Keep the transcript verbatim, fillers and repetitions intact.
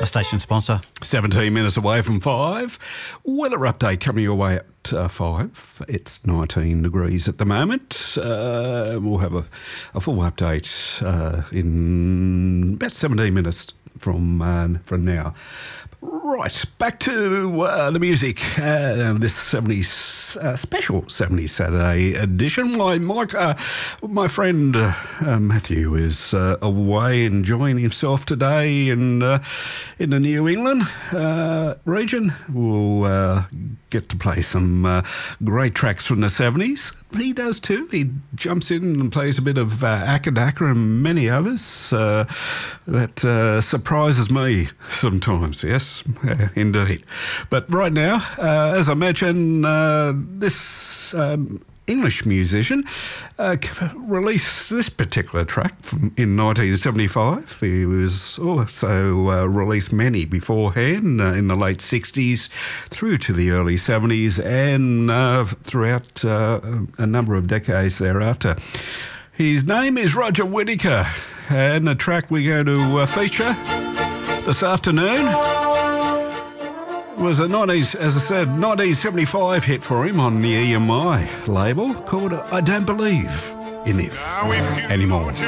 station sponsor. seventeen minutes away from five. Weather update coming your way at uh, five. It's nineteen degrees at the moment. Uh, we'll have a, a full update uh, in about seventeen minutes from uh, from now. Right, back to uh, the music. Uh, this seventies uh, special seventies Saturday edition. My Mike, uh, my friend uh, uh, Matthew is uh, away enjoying himself today in uh, in the New England uh, region. We'll uh, get to play some uh, great tracks from the seventies. He does too. He jumps in and plays a bit of uh, Akadaka and many others. Uh, that uh, surprises me sometimes, yes, uh, indeed. But right now, uh, as I mentioned, uh, this um, English musician uh, released this particular track from, in nineteen seventy-five. He was also uh, released many beforehand uh, in the late sixties through to the early seventies and uh, throughout uh, a number of decades thereafter. His name is Roger Whittaker, and the track we're going to uh, feature this afternoon was a nineties, as I said, nineteen seventy-five hit for him on the E M I label called I Don't Believe in It Anymore. You